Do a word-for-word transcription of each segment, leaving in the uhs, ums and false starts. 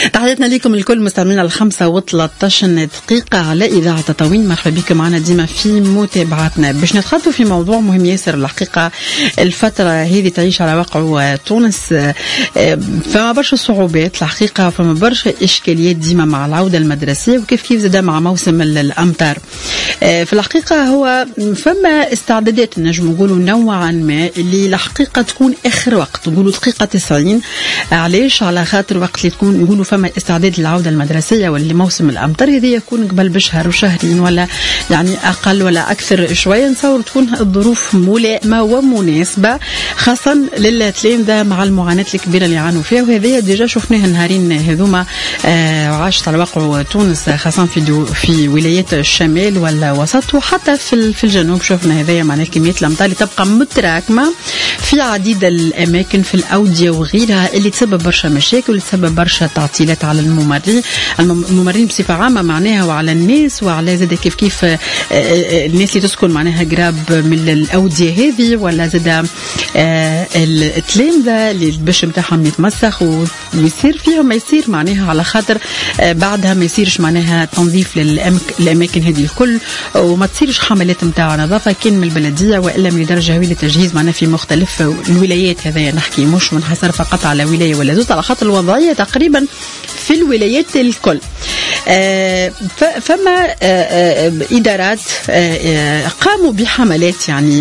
تحياتنا لكم الكل مستمعينا الخمسة وثلاثة دقيقة على إذاعة تطاوين. مرحبا بكم معنا ديما في متابعتنا باش نتخطوا في موضوع مهم ياسر. الحقيقة الفترة هذه تعيش على واقع تونس فما برشا صعوبات الحقيقة، فما برشا إشكاليات ديما مع العودة المدرسية وكيف كيف زاد مع موسم الأمطار. في الحقيقة هو فما استعدادات نجم نقولوا نوعا ما اللي الحقيقة تكون آخر وقت، نقولوا دقيقة تسعين. علاش؟ على خاطر وقت اللي تكون نقولوا فما استعداد للعودة المدرسية واللي موسم الأمطار هذه يكون قبل بشهر وشهرين ولا يعني أقل ولا أكثر شوية، نصور تكون الظروف ملائمة ومناسبة خاصة للتلامذة مع المعاناة الكبيرة اللي يعانوا فيها، وهذه ديجا شفناها نهارين هذوما آه وعاشت على واقع تونس خاصة في في ولايات الشمال والوسط وحتى في في الجنوب. شفنا هذايا معناها كميات الأمطار اللي تبقى متراكمة في عديد الأماكن في الأودية وغيرها اللي تسبب برشا مشاكل واللي تسبب برشا تعطيلات على الممرين الممرين بصفة عامة معناها وعلى الناس وعلى زاد كيف كيف الناس اللي تسكن معناها قراب من الأودية هذه ولا زاد التلامذة اللي البش متاعهم يتمسخ ويصير فيهم ما يصير معناها على خاطر بعدها ما يصيرش معناها تنظيف للأماكن هذه الكل وما تصيرش حملات متاع نظافة كان من البلدية وإلا من درجة هوية التجهيز معناها في مختلف الولايات. هذا نحكي مش منحصر فقط على ولاية ولا زوز، على خاطر الوضعية تقريبا في الولايات الكل. آه فما آه آه إدارات آه قاموا بحملات يعني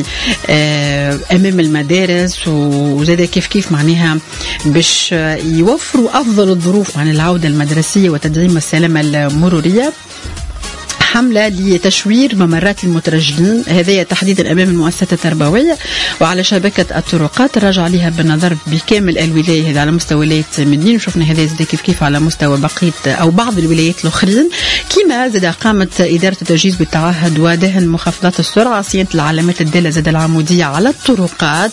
آه أمام المدارس وزاد كيف كيف معناها باش يوفروا أفضل الظروف عن العودة المدرسية وتدعيم السلامة المرورية. حملة لتشوير ممرات المترجلين هذه تحديدا أمام المؤسسات التربوية وعلى شبكة الطرقات الراجع عليها بالنظر بكامل الولاية هذا على مستوى ولاية مدين، وشفنا هذا زاد كيف كيف على مستوى بقية أو بعض الولايات الأخرين. كما زاد قامت إدارة التجهيز بالتعهد ودهن مخفضات السرعة صيانة العلامات الدالة زاد العمودية على الطرقات،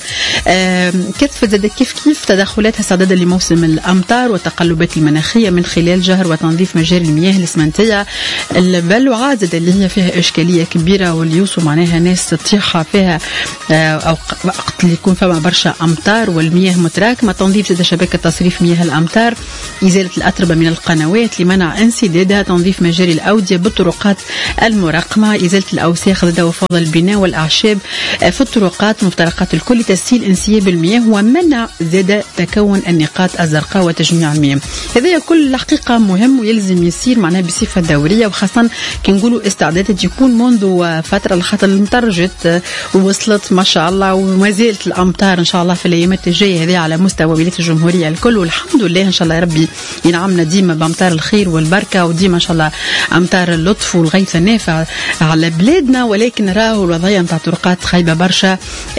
كثفت زاد كيف كيف تدخلاتها استعدادا لموسم الأمطار والتقلبات المناخية من خلال جهر وتنظيف مجاري المياه الإسمنتية البلوعة زاد اللي هي فيها إشكالية كبيرة واللي يوصل معناها ناس تطيح فيها أو وقت اللي يكون فما برشا أمطار والمياه متراكمة. تنظيف زاد شبكة تصريف مياه الأمطار، إزالة الأتربة من القنوات لمنع انسدادها، تنظيف مجاري الأودية بالطرقات المراقمة، إزالة الأوساخ زاد وفضل البناء والأعشاب في الطرقات مفترقات الكل، تسهيل انسياب المياه ومنع زاد تكون النقاط الزرقاء وتجميع المياه. هذا كل الحقيقة مهم ويلزم يصير معناها بصفة دورية وخاصة كنقولوا استعدادات يكون منذ فترة لخاطر الأمطار جت ووصلت ما شاء الله وما زالت الأمطار إن شاء الله في الأيامات الجاية هذه على مستوى ولاية الجمهورية الكل، والحمد لله إن شاء الله يا ربي ينعمنا ديما بأمطار الخير والبركة وديما إن شاء الله أمطار اللطف والغيث النافع على بلادنا. ولكن راهو الوضعية متاع طرقات خايبة برشا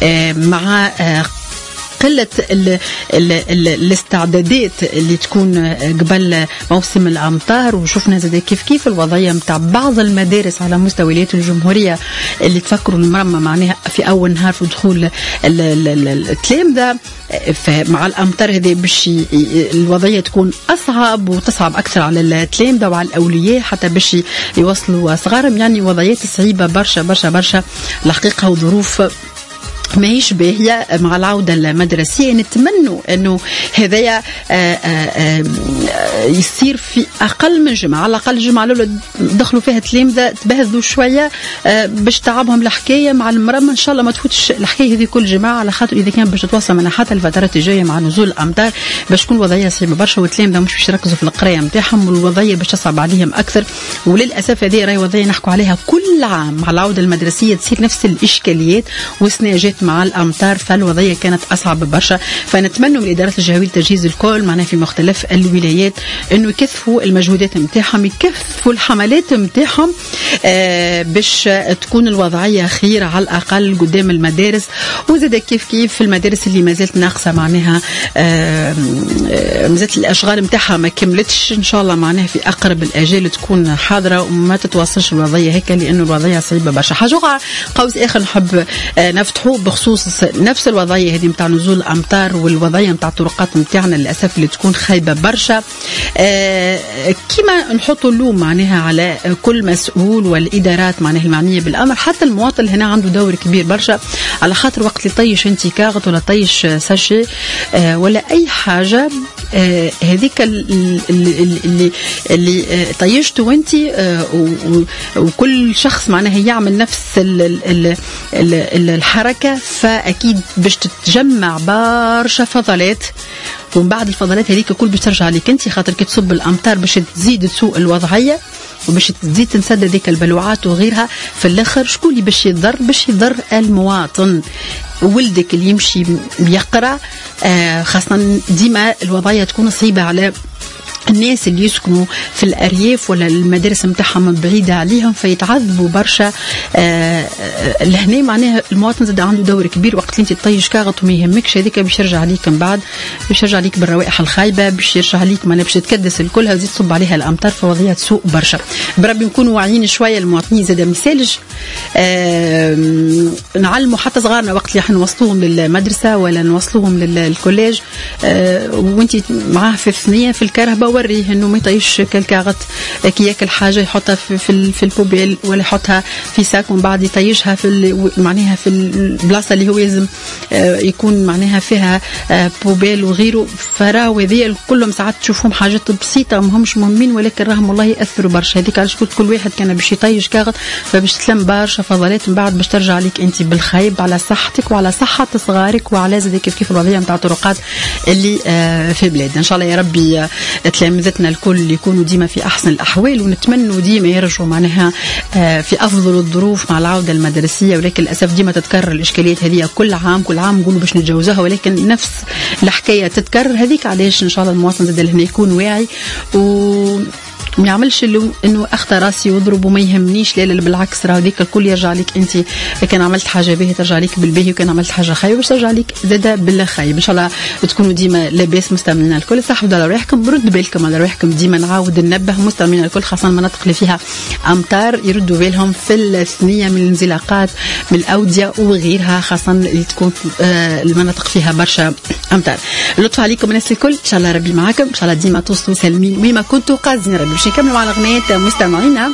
مع قلة ال ال ال الاستعدادات اللي تكون قبل موسم الأمطار. وشوفنا زي كيف كيف الوضعية متاع بعض المدارس على مستوى ولاية الجمهورية اللي تفكروا المرمى معناها في أول نهار في دخول التلامذة مع الأمطار هذه باش الوضعية تكون أصعب وتصعب أكثر على التلامذة وعلى الأولياء حتى باش يوصلوا صغارهم، يعني وضعيات صعيبة برشا برشا برشا الحقيقة وظروف ما هيش باهية مع العودة المدرسية. نتمنوا أنه هذايا يصير في أقل من جمعة، على الأقل جمعة الأولى دخلوا فيها تلامذة تبهذوا شوية باش تعبهم الحكاية مع المرمى إن شاء الله ما تفوتش الحكاية هذه كل جماعة، على خاطر إذا كان باش تتواصل معنا حتى الفترات الجاية مع نزول الأمطار باش تكون وضعية صعبة برشا والتلامذة مش باش يركزوا في القراية متاعهم والوضعية باش تصعب عليهم أكثر. وللأسف هذه راهي وضعية نحكوا عليها كل عام مع العودة المدرسية تصير نفس الإشكاليات والسنة جات مع الأمطار فالوضعية كانت أصعب برشا. فنتمنى من إدارة الجهوية التجهيز الكل معناها في مختلف الولايات إنه يكثفوا المجهودات متاعهم يكثفوا الحملات متاعهم آه باش تكون الوضعية خير على الأقل قدام المدارس. وزاد كيف كيف في المدارس اللي ما زالت ناقصة معناها آه ما زالت الأشغال متاعها ما كملتش إن شاء الله معناها في أقرب الأجال تكون حاضرة وما تتواصلش الوضعية هيك لأنه الوضعية صعبة برشا. حاجة قوس آخر نحب آه نفتحوا بخصوص نفس الوضعيه هذه نتاع نزول الامطار والوضعيه نتاع الطرقات نتاعنا للاسف اللي تكون خايبه برشا. آه كما نحطوا اللوم معناها على كل مسؤول والادارات معناها المعنيه بالامر، حتى المواطن هنا عنده دور كبير برشا، على خاطر وقت اللي طيش انت كاغط ولا طيش ساشي آه ولا اي حاجه آه هذيك اللي اللي, اللي آه طيشته وانت آه وكل شخص معناها يعمل نفس ال ال ال الحركه، فاكيد باش تتجمع برشا فضلات، ومن بعد الفضلات هذيك كل باش ترجع عليك انت، خاطر كي تصب الامطار باش تزيد تسوء الوضعيه وباش تزيد تنسد هذيك البلوعات وغيرها. في الاخر شكون اللي باش يضر؟ باش يضر المواطن، ولدك اللي يمشي يقرا آه خاصه ديما الوضعيه تكون صعيبه على الناس اللي يسكنوا في الأرياف ولا المدارس متاعهم بعيدة عليهم فيتعذبوا برشا. آه لهنا معناها المواطن زاد عنده دور كبير، وقت اللي انت تطيش كاغط وما يهمكش هذيك باش يرجع عليك من بعد، باش يرجع عليك بالروائح الخايبة، باش يرجع عليك معناها باش تكدس الكلها وزيد تصب عليها الأمطار، فوضعية تسوء برشا. بربي نكونوا واعيين شوية المواطنين زاد مثالج. آه نعلموا حتى صغارنا وقت اللي حنوصلوهم للمدرسة ولا نوصلوهم للكوليج آه وانت معاه في الثانية في الكهرباء وريه انه ما يطيش كالكاغط كي ياكل حاجه يحطها في في, في البوبيل ولا يحطها في ساك ومن بعد يطيشها في معناها في البلاصه اللي هو لازم يكون معناها فيها بوبيل وغيره. فراو هذيا كلهم ساعات تشوفهم حاجات بسيطه ما همش مهمين، ولكن راهم والله ياثروا برشا. هذيك علاش قلت كل واحد كان باش يطيش كاغط فباش تلم برشا فضلات من بعد باش ترجع عليك انت بالخايب على صحتك وعلى صحه صغارك وعلى زاد كيف كيف الوضعيه نتاع الطرقات اللي في بلادنا. ان شاء الله يا ربي تلامذتنا الكل يكونوا ديما في احسن الاحوال، ونتمنوا ديما يرجعوا معناها في افضل الظروف مع العوده المدرسيه، ولكن للاسف ديما تتكرر الاشكاليات هذه كل عام كل عام نقولوا باش نتجاوزوها، ولكن نفس الحكايه تتكرر. هذيك علاش ان شاء الله المواطن زاد هنا يكون واعي و ما يعملش انه اخطى راسي واضرب وما يهمنيش، لا لا بالعكس راه هذيك الكل يرجع لك انت. كان عملت حاجه باهيه ترجع لك بالباهي، وكان عملت حاجه خايبه باش ترجع لك زاده بالخايب. ان شاء الله تكونوا ديما لاباس مستمعينا الكل، صحوا على روحكم، برد بالكم على روحكم. ديما نعاود ننبه مستمعينا الكل خاصه المناطق اللي فيها امطار يردوا بالهم في الثنيه من الانزلاقات من الاوديه وغيرها، خاصه اللي تكون آه المناطق فيها برشا امطار. اللطف عليكم الناس الكل، ان شاء الله ربي معاكم، ان شاء الله ديما توصلوا سالمين وين ما كنتوا قاصدين. ربي باش نكملوا على اغنيه مستمعينا،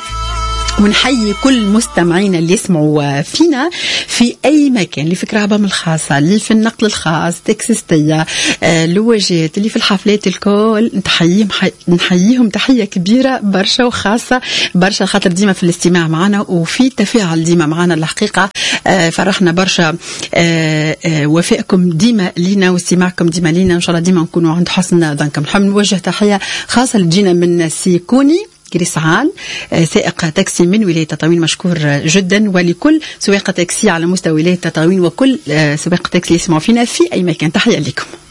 ونحيي كل مستمعينا اللي يسمعوا فينا في أي مكان، اللي في كرابم الخاصة، اللي في النقل الخاص، تاكسيستية، آه، لواجات، اللي في الحفلات الكل، نحييهم حي... نحييهم تحية كبيرة برشا وخاصة برشا، خاطر ديما في الاستماع معنا وفي تفاعل ديما معنا. الحقيقة آه، فرحنا برشا آه، آه، وفائكم ديما لينا واستماعكم ديما لينا، إن شاء الله ديما نكونوا عند حسن ظنكم. نحب نوجه تحية خاصة لجينا من سيكوني كريسعان، سائق تاكسي من ولاية تطاوين، مشكور جدا، ولكل سواق تاكسي على مستوى ولاية تطاوين وكل سواق تاكسي يسمعوا فينا في أي مكان، تحية لكم.